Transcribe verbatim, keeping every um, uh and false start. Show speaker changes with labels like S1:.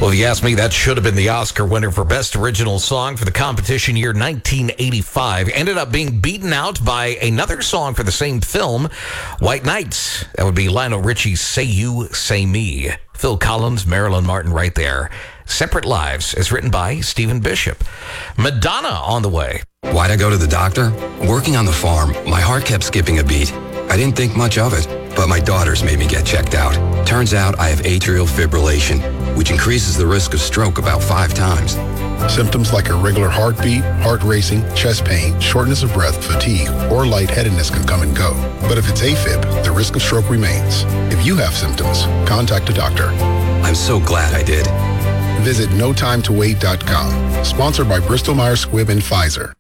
S1: Well, if you ask me, that should have been the Oscar winner for Best Original Song for the competition year nineteen eighty-five. Ended up being beaten out by another song for the same film, White Nights. That would be Lionel Richie's Say You, Say Me. Phil Collins, Marilyn Martin right there. Separate Lives is written by Stephen Bishop. Madonna on the way.
S2: Why'd I go to the doctor? Working on the farm, my heart kept skipping a beat. I didn't think much of it, but my daughters made me get checked out. Turns out I have atrial fibrillation, which increases the risk of stroke about five times.
S3: Symptoms like irregular heartbeat, heart racing, chest pain, shortness of breath, fatigue, or lightheadedness can come and go. But if it's AFib, the risk of stroke remains. If you have symptoms, contact a doctor.
S2: I'm so glad I did.
S3: Visit no time to wait dot com. Sponsored by Bristol Myers Squibb and Pfizer.